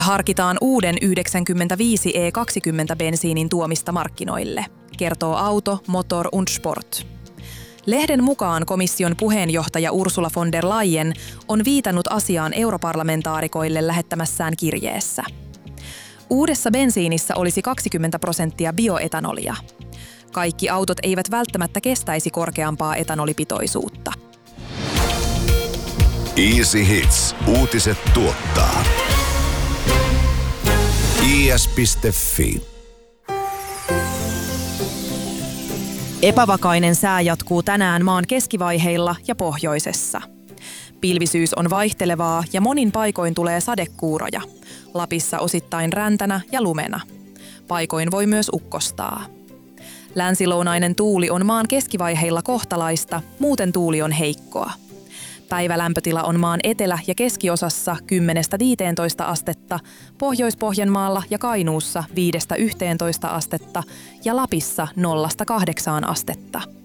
Harkitaan uuden 95 E20-bensiinin tuomista markkinoille, kertoo Auto, Motor und Sport. Lehden mukaan komission puheenjohtaja Ursula von der Leyen on viitannut asiaan europarlamentaarikoille lähettämässään kirjeessä. Uudessa bensiinissä olisi 20% bioetanolia. Kaikki autot eivät välttämättä kestäisi korkeampaa etanolipitoisuutta. Easy Hits. Uutiset tuottaa. is.fi. Epävakainen sää jatkuu tänään maan keskivaiheilla ja pohjoisessa. Pilvisyys on vaihtelevaa ja monin paikoin tulee sadekuuroja. Lapissa osittain räntänä ja lumena. Paikoin voi myös ukkostaa. Länsilounainen tuuli on maan keskivaiheilla kohtalaista, muuten tuuli on heikkoa. Päivälämpötila on maan etelä- ja keskiosassa 10–15 astetta, Pohjois-Pohjanmaalla ja Kainuussa 5–11 astetta ja Lapissa 0–8 astetta.